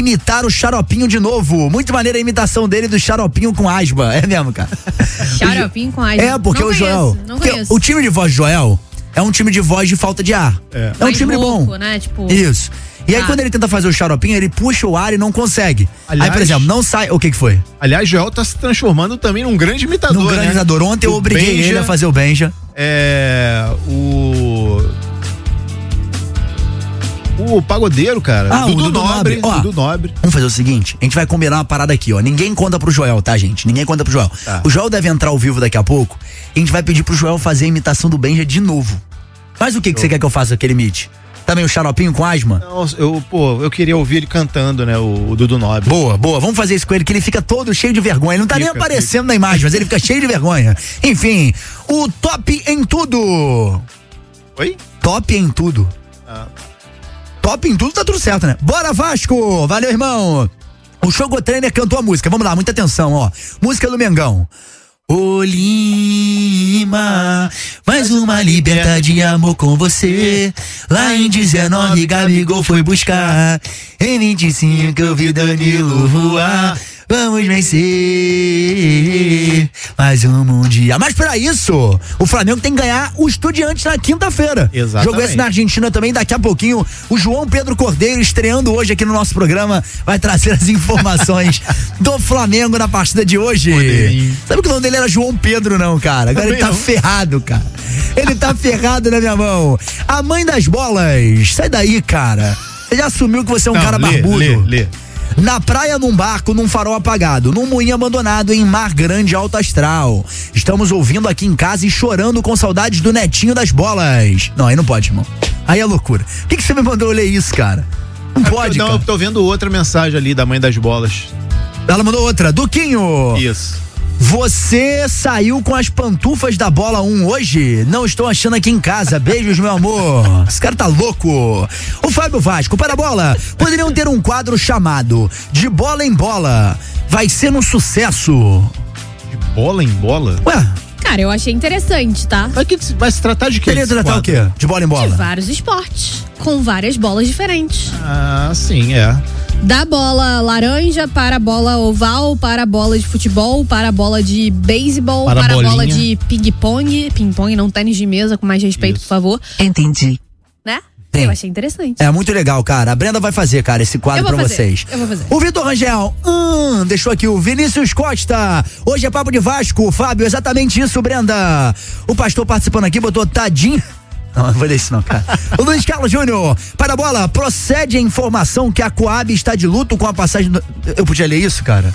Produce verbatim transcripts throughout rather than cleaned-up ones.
imitar o Xaropinho de novo. Muito maneira a imitação dele do Xaropinho com asma. É mesmo, cara. Xaropinho com asma. É, porque não o conheço, Joel. Não conheço. O time de voz de Joel é um time de voz de falta de ar. É, é um mais time rouco, bom. Né? Tipo... Isso. E aí, ah. quando ele tenta fazer o Xaropinho, ele puxa o ar e não consegue. Aliás, aí, por exemplo, não sai. O que que foi? Aliás, Joel tá se transformando também num grande imitador. Num grande né? imitador. Ontem o eu obriguei Benja, ele a fazer o Benja. É. O. O pagodeiro, cara. Ah, Dudu o Dudu Nobre. Nobre. Ó, Dudu Nobre. Vamos fazer o seguinte: a gente vai combinar uma parada aqui, ó. Ninguém conta pro Joel, tá, gente? Ninguém conta pro Joel. Tá. O Joel deve entrar ao vivo daqui a pouco. E a gente vai pedir pro Joel fazer a imitação do Benja de novo. Mas o que, que você quer que eu faça aquele imite? Também o Xaropinho com asma? Não, eu, pô, eu queria ouvir ele cantando, né? O, o Dudu Nobre. Boa, boa. Vamos fazer isso com ele, que ele fica todo cheio de vergonha. Ele não tá Fica, nem aparecendo fica. na imagem, mas ele fica cheio de vergonha. Enfim, o top em tudo. Oi? Top em tudo. Ah. Top em tudo, tá tudo certo, né? Bora, Vasco! Valeu, irmão! O Shogo Trainer cantou a música. Vamos lá, muita atenção, ó. Música do Mengão. Ô Lima, mais uma liberta de amor com você. Lá em dezenove, Gabigol foi buscar. Em vinte e cinco eu vi Danilo voar. Vamos vencer mais um mundial. Mas pra isso, o Flamengo tem que ganhar o Estudiantes na quinta-feira. Exatamente. Jogou esse na Argentina também, daqui a pouquinho. O João Pedro Cordeiro, estreando hoje aqui no nosso programa, vai trazer as informações do Flamengo na partida de hoje. Poderia. Sabe que o nome dele era João Pedro, não, cara? Agora também ele tá não. ferrado, cara. Ele tá ferrado na minha mão. A mãe das bolas, sai daí, cara. Você já assumiu que você é um não, cara lê, barbudo. Lê, lê. Na praia, num barco, num farol apagado, num moinho abandonado em Mar Grande Alto Astral. Estamos ouvindo aqui em casa e chorando com saudades do netinho das bolas. Não, aí não pode, irmão. Aí é loucura. Por que, que você me mandou ler isso, cara? Não é pode, não, cara. Eu tô vendo outra mensagem ali da mãe das bolas. Ela mandou outra. Duquinho. Isso. Você saiu com as pantufas da bola um hoje? Não estou achando aqui em casa. Beijos, meu amor. Esse cara tá louco. O Fábio Vasco, para a bola. Poderiam ter um quadro chamado De Bola em Bola. Vai ser um sucesso. De bola em bola? Ué? Cara, eu achei interessante, tá? Vai, que, vai se tratar de quê? Queria tratar quadro? o quê? De bola em bola? De vários esportes. Com várias bolas diferentes. Ah, sim, é. Da bola laranja para a bola oval, para a bola de futebol, para a bola de beisebol, para, para a bola de ping-pong. Ping-pong, não tênis de mesa, com mais respeito, Isso. por favor. Entendi. Né? Sim. Eu achei interessante. É muito legal, cara. A Brenda vai fazer, cara, esse quadro pra fazer. vocês. Eu vou fazer. O Vitor Rangel, hum, deixou aqui o Vinícius Costa. Hoje é papo de Vasco. Fábio, exatamente isso, Brenda. O pastor participando aqui botou tadinho. Não, não vou ler isso não, cara. O Luiz Carlos Júnior, para a bola, procede a informação que a Coab está de luto com a passagem do... Eu podia ler isso, cara?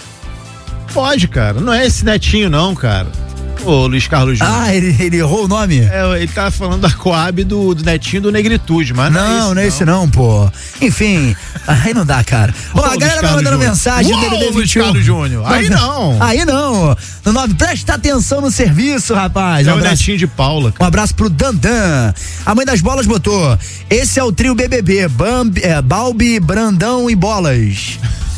Pode, cara. Não é esse netinho não, cara. Ô, Luiz Carlos Júnior. Ah, ele, ele errou o nome? É, ele tá falando da Coab do, do netinho do Negritude, mas não, não é esse, não. é esse não, pô. Enfim, aí não dá, cara. Ó, a galera vai mandando mensagem Uou, do D D Luiz vinte e um. Carlos Júnior. Aí não. Aí não. No nove, presta atenção no serviço, rapaz. É um o abraço, netinho de Paula, cara. Um abraço pro Dandan. A mãe das bolas botou: esse é o trio B B B, Bambi, é, Balbi, Brandão e Bolas.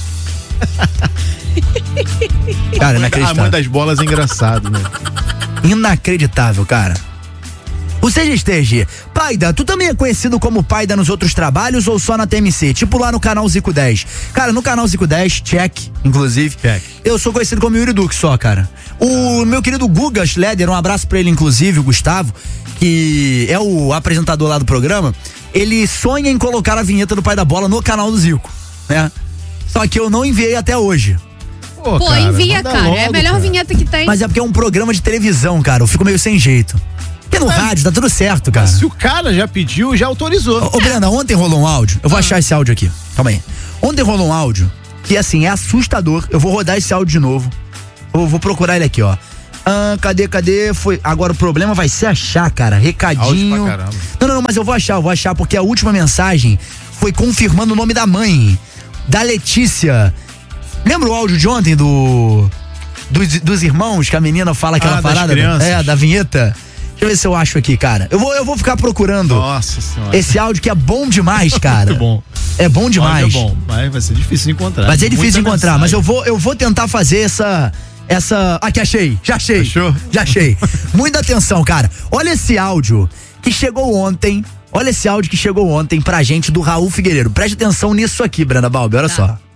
Cara, inacreditável. A mãe das bolas é engraçado, né? Inacreditável, cara. O Seja Esteja, Paida, tu também é conhecido como Paida nos outros trabalhos ou só na T M C? Tipo lá no canal Zico dez. Cara, no canal Zico dez, check, inclusive. Check. Eu sou conhecido como Yuri Duque só, cara. O meu querido Guga Schleder, um abraço pra ele, inclusive, o Gustavo, que é o apresentador lá do programa. Ele sonha em colocar a vinheta do Pai da Bola no canal do Zico, né? Só que eu não enviei até hoje. Pô, Pô cara, envia, cara. Logo, é a melhor cara. vinheta que tem. Mas é porque é um programa de televisão, cara. Eu fico meio sem jeito. Porque no é. rádio tá tudo certo, cara. Mas se o cara já pediu, já autorizou. Ô, ô Brenda, ontem rolou um áudio. Eu vou ah. achar esse áudio aqui. Calma aí. Ontem rolou um áudio que, assim, é assustador. Eu vou rodar esse áudio de novo. Eu vou procurar ele aqui, ó. Ah, cadê, cadê? Foi. Agora o problema vai ser achar, cara. Recadinho. Áudio pra caramba. Não, não, não, mas eu vou achar, eu vou achar, porque a última mensagem foi confirmando o nome da mãe, da Letícia. Lembra o áudio de ontem do. Dos, dos irmãos, que a menina fala aquela ah, parada? É, da vinheta. Deixa eu ver se eu acho aqui, cara. Eu vou, eu vou ficar procurando. Nossa senhora. Esse áudio que é bom demais, cara. Muito bom. É bom demais. É bom, mas vai ser difícil de encontrar. Vai ser difícil de encontrar, mensagem. Mas eu vou, eu vou tentar fazer essa. Essa. Aqui, achei. Já achei. Achou? Já achei. Muita atenção, cara. Olha esse áudio que chegou ontem. Olha esse áudio que chegou ontem pra gente do Raul Figueiredo. Preste atenção nisso aqui, Brenda Balbi. Olha tá. só.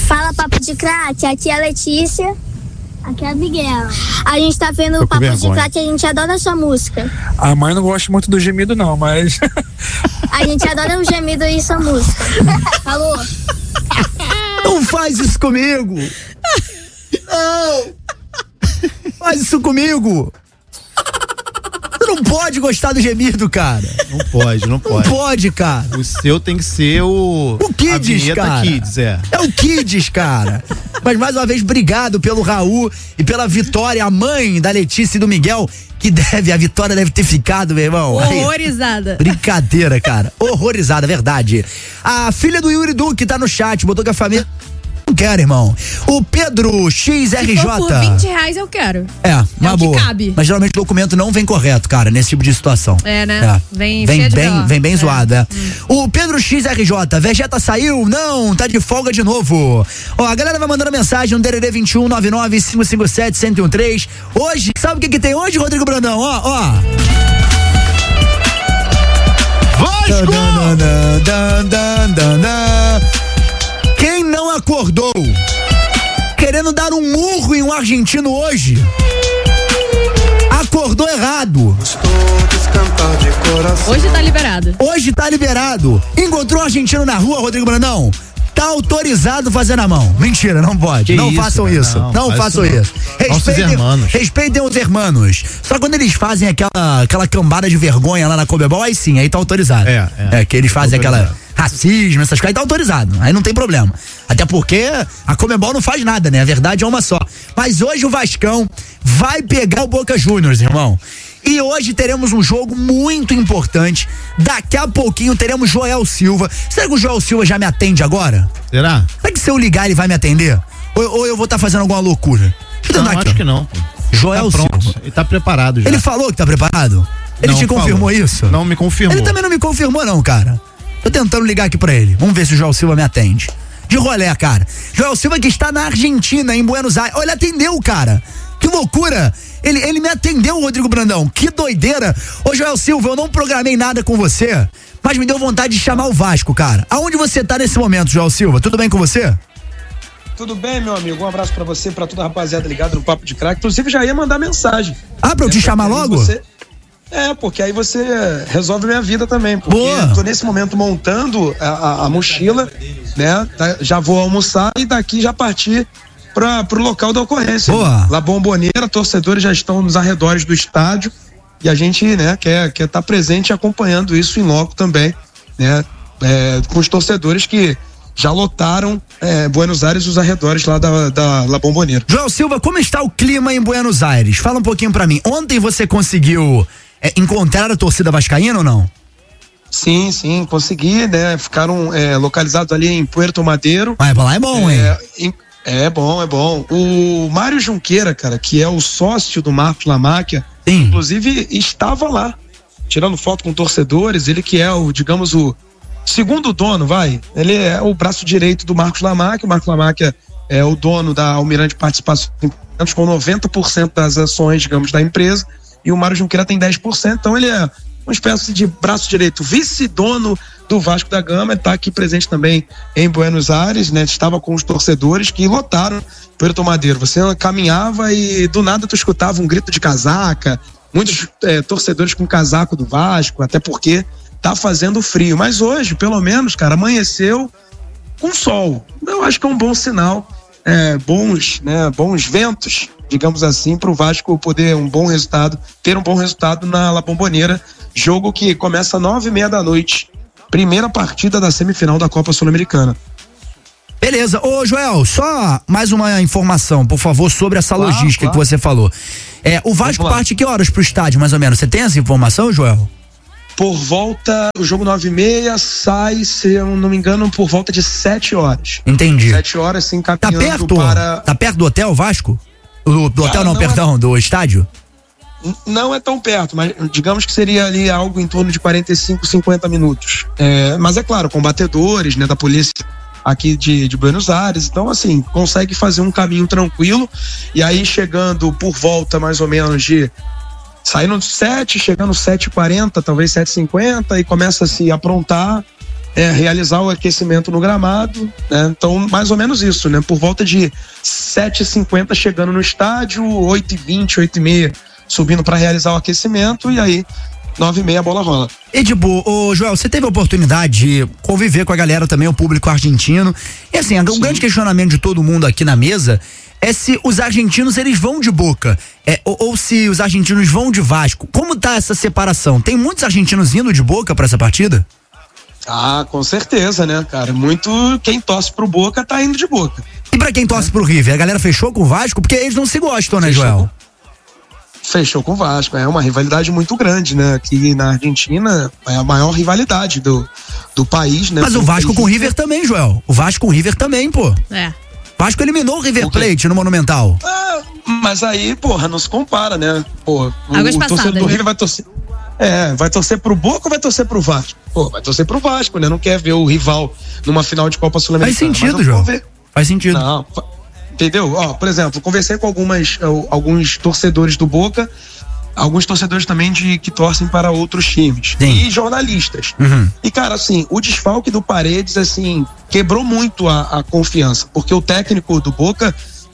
Fala, Papo de Craque, aqui é a Letícia. Aqui é a Miguel. A gente tá vendo o Papo de Craque e a gente adora a sua música. A mãe não gosta muito do gemido não, mas... A gente adora o gemido e sua música. Falou. Não faz isso comigo. Não. Faz isso comigo. Você não pode gostar do gemido, cara. Não pode, não pode. Não pode, cara. O seu tem que ser o... O Kids, cara. Kids, é. É o Kids, cara. Mas mais uma vez, obrigado pelo Raul e pela Vitória, a mãe da Letícia e do Miguel, que deve, a Vitória deve ter ficado, meu irmão. Horrorizada. Aí, brincadeira, cara. Horrorizada, verdade. A filha do Yuri Duque tá no chat, botou que a família... Não quero, irmão. O Pedro X R J. Se for por vinte reais eu quero. É, uma é boa. Que cabe. Mas geralmente o documento não vem correto, cara, nesse tipo de situação. É, né? É. Vem, vem bem, vem bem é. zoado, é. Hum. O Pedro X R J. Vegeta saiu? Não, tá de folga de novo. Ó, a galera vai mandando mensagem no D D D vinte e um, nove nove, cinco cinco sete, um zero um três. Hoje, sabe o que que tem hoje, Rodrigo Brandão? Ó, ó. Vasco! Dan, dan, dan, dan, dan. Quem não acordou querendo dar um murro em um argentino hoje, acordou errado. Hoje tá liberado. Hoje tá liberado. Encontrou um argentino na rua, Rodrigo Brandão, tá autorizado fazer na mão. Mentira, não pode. Que não isso, façam cara, isso. Não, não façam isso. isso. Respeitem, respeitem os hermanos. Só quando eles fazem aquela, aquela cambada de vergonha lá na Comebol, aí sim, aí tá autorizado. É, é. é que eles fazem aquela racismo, essas coisas, aí tá autorizado. Aí não tem problema. Até porque a Comebol não faz nada, né? A verdade é uma só. Mas hoje o Vascão vai pegar o Boca Juniors, irmão. E hoje teremos um jogo muito importante. Daqui a pouquinho teremos Joel Silva. Será que o Joel Silva já me atende agora? Será? Será que se eu ligar ele vai me atender? Ou, ou eu vou estar tá fazendo alguma loucura? Deixa eu não, aqui, acho que não. Joel tá pronto. Silva. Ele tá preparado já. Ele falou que tá preparado? Ele não te confirmou falou. isso? Não me confirmou. Ele também não me confirmou não, cara. Tô tentando ligar aqui pra ele. Vamos ver se o Joel Silva me atende. De rolé, cara. Joel Silva que está na Argentina, em Buenos Aires. Olha, atendeu, cara. Que loucura. Ele, ele me atendeu, Rodrigo Brandão. Que doideira. Ô, Joel Silva, eu não programei nada com você, mas me deu vontade de chamar o Vasco, cara. Aonde você tá nesse momento, Joel Silva? Tudo bem com você? Tudo bem, meu amigo. Um abraço pra você, pra toda a rapaziada ligada no Papo de Craque. Inclusive, já ia mandar mensagem. Ah, pra eu te é, chamar logo? Você... É, porque aí você resolve minha vida também. Porque Boa. Tô nesse momento montando a, a, a mochila, né? Já vou almoçar e daqui já partir para pro local da ocorrência. Boa. La Bombonera, torcedores já estão nos arredores do estádio e a gente, né, quer quer estar presente acompanhando isso em loco também, né? É, com os torcedores que já lotaram é, Buenos Aires e os arredores lá da, da La Bombonera. Joel Silva, como está o clima em Buenos Aires? Fala um pouquinho pra mim. Ontem você conseguiu é, encontrar a torcida vascaína ou não? Sim, sim, consegui, né? Ficaram é, localizados ali em Puerto Madeiro. Ah, lá é bom, hein? É, em, é bom, é bom. O Mário Junqueira, cara, que é o sócio do Marcos Lamáquia, inclusive estava lá, tirando foto com torcedores, ele que é o, digamos, o segundo dono, vai, ele é o braço direito do Marcos Lamáquia. O Marcos Lamáquia é o dono da Almirante Participações com noventa por cento das ações, digamos, da empresa, e o Mário Junqueira tem dez por cento, então ele é uma espécie de braço direito, vice-dono do Vasco da Gama, está aqui presente também em Buenos Aires, né? Estava com os torcedores que lotaram Puerto Madeiro. Você caminhava e do nada tu escutava um grito de casaca, muitos é, torcedores com casaco do Vasco, até porque tá fazendo frio. Mas hoje, pelo menos, cara, amanheceu com sol. Eu acho que é um bom sinal, é, bons, né, bons ventos, digamos assim, para o Vasco poder um bom resultado, ter um bom resultado na La Bombonera, jogo que começa às nove e meia da noite, primeira partida da semifinal da Copa Sul-Americana. Beleza. Ô, Joel, só mais uma informação, por favor, sobre essa claro, logística claro. que você falou. É, o Vasco parte que horas pro estádio, mais ou menos? Você tem essa informação, Joel? Por volta, o jogo nove e meia sai, se eu não me engano, por volta de sete horas. Entendi. Sete horas, se encaminhando tá perto, para... Tá perto do hotel, Vasco? Do, do hotel, não, não perdão, é... do estádio? Não é tão perto, mas digamos que seria ali algo em torno de quarenta e cinco, cinquenta minutos. É, mas é claro, com batedores, né, da polícia aqui de, de Buenos Aires, então assim, consegue fazer um caminho tranquilo, e aí chegando por volta mais ou menos de saindo de sete, chegando sete e quarenta, talvez sete e cinquenta, e começa a se aprontar é, realizar o aquecimento no gramado, né? Então, mais ou menos isso, né? Por volta de sete e cinquenta chegando no estádio, oito e vinte, oito e meia subindo para realizar o aquecimento e aí nove e meia a bola rola. Edibu, ô Joel, você teve a oportunidade de conviver com a galera também, o público argentino. E assim, o grande questionamento de todo mundo aqui na mesa é se os argentinos eles vão de Boca, é, ou, ou se os argentinos vão de Vasco. Como tá essa separação? Tem muitos argentinos indo de Boca para essa partida? Ah, com certeza, né, cara? Muito quem torce pro Boca tá indo de Boca. E pra quem torce é. pro River, a galera fechou com o Vasco? Porque eles não se gostam, né, fechou. Joel? Fechou com o Vasco, é uma rivalidade muito grande, né? Aqui na Argentina é a maior rivalidade do, do país, né? Mas o Vasco com o River também, Joel. O Vasco com o River também, pô. É. Vasco eliminou o River Plate no Monumental. Ah, mas aí, porra, não se compara, né? Porra, o, Águas o passadas, torcedor do né? River vai torcer. É, vai torcer pro Boca ou vai torcer pro Vasco? Pô, vai torcer pro Vasco, né? Não quer ver o rival numa final de Copa Sul-Americana. Faz sentido, João. Ver... Faz sentido. Não, entendeu? Ó, por exemplo, conversei com algumas, alguns torcedores do Boca, alguns torcedores também de, que torcem para outros times. Sim. E jornalistas. Uhum. E, cara, assim, o desfalque do Paredes, assim, quebrou muito a, a confiança, porque o técnico do Boca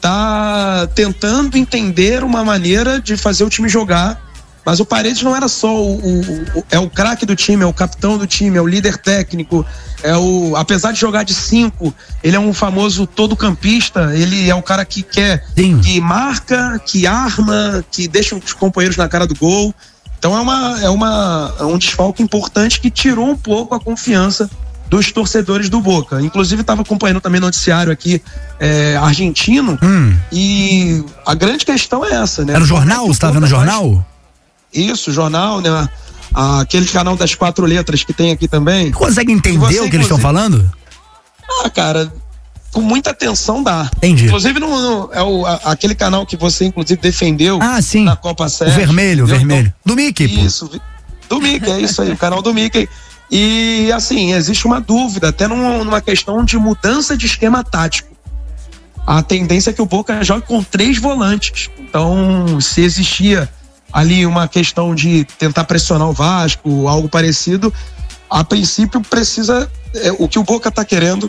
tá tentando entender uma maneira de fazer o time jogar, mas o Paredes não era só o, o, o é o craque do time, é o capitão do time, é o líder técnico, é o, apesar de jogar de cinco, ele é um famoso todo campista, ele é o cara que quer, Sim. que marca, que arma, que deixa os companheiros na cara do gol. Então é uma, é uma, é um desfalque importante que tirou um pouco a confiança dos torcedores do Boca. Inclusive estava acompanhando também o noticiário aqui é, argentino, hum. e a grande questão é essa, né? Era o jornal? Você estava vendo o jornal? Isso, jornal, né? Aquele canal das quatro letras que tem aqui também. Consegue entender você, o que eles estão falando? Ah, cara, com muita atenção dá. Entendi. Inclusive no, no, é o, a, aquele canal que você inclusive defendeu ah, sim. na Copa Sérgio. O vermelho, o vermelho. Do Mickey, pô. Isso, do Mickey, é isso aí, o canal do Mickey. E assim, existe uma dúvida, até numa, numa questão de mudança de esquema tático. A tendência é que o Boca jogue com três volantes. Então, se existia ali uma questão de tentar pressionar o Vasco, algo parecido, a princípio precisa, é, o que o Boca tá querendo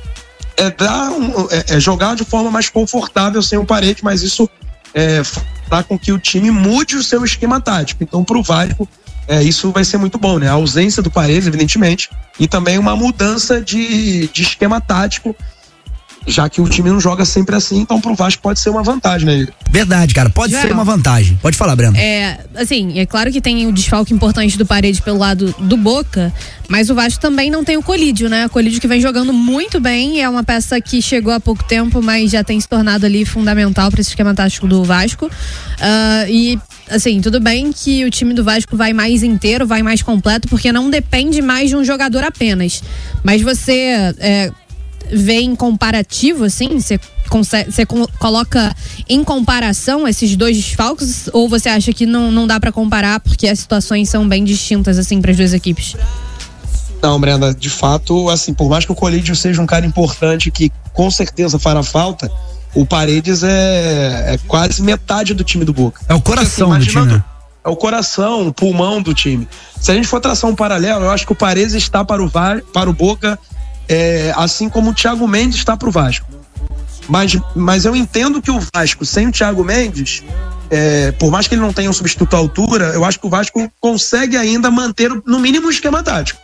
é dar um, é, é jogar de forma mais confortável sem o Paredes, mas isso é, fará com que o time mude o seu esquema tático. Então pro Vasco é, isso vai ser muito bom, né? A ausência do Paredes, evidentemente, e também uma mudança de, de esquema tático, já que o time não joga sempre assim, então pro Vasco pode ser uma vantagem, né? Verdade, cara, pode Geral. ser uma vantagem. Pode falar, Breno. É, assim, é claro que tem o desfalque importante do Paredes pelo lado do Boca, mas o Vasco também não tem o Colídio, né? O Colídio que vem jogando muito bem, é uma peça que chegou há pouco tempo, mas já tem se tornado ali fundamental para esse esquema tático do Vasco. Uh, e, assim, tudo bem que o time do Vasco vai mais inteiro, vai mais completo, porque não depende mais de um jogador apenas. Mas você... É, vê em comparativo, assim, você você coloca em comparação esses dois desfalques, ou você acha que não, não dá pra comparar porque as situações são bem distintas, assim, para as duas equipes? Não, Brenda, de fato, assim, por mais que o Colídio seja um cara importante que com certeza fará falta, o Paredes é, é quase metade do time do Boca. É o coração porque, assim, do time. É o coração, o pulmão do time. Se a gente for traçar um paralelo, eu acho que o Paredes está para o, Va- para o Boca É, assim como o Thiago Mendes está pro Vasco. Mas, mas eu entendo que o Vasco, sem o Thiago Mendes, é, por mais que ele não tenha um substituto à altura, eu acho que o Vasco consegue ainda manter, no mínimo, o esquema tático.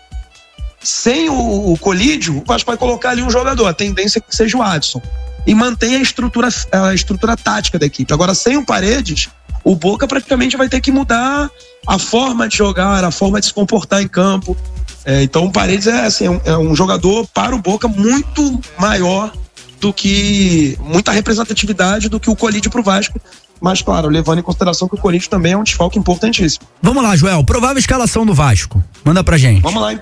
Sem o, o Colídio, o Vasco vai colocar ali um jogador, a tendência é que seja o Adson, e mantém a estrutura, a estrutura tática da equipe. Agora, sem o Paredes, o Boca praticamente vai ter que mudar a forma de jogar, a forma de se comportar em campo. É, então o Paredes é, assim, é, um, é um jogador para o Boca muito maior do que, muita representatividade do que o Colídio pro Vasco, mas claro, levando em consideração que o Colídio também é um desfalque importantíssimo. Vamos lá, Joel, provável escalação do Vasco, manda pra gente. Vamos lá.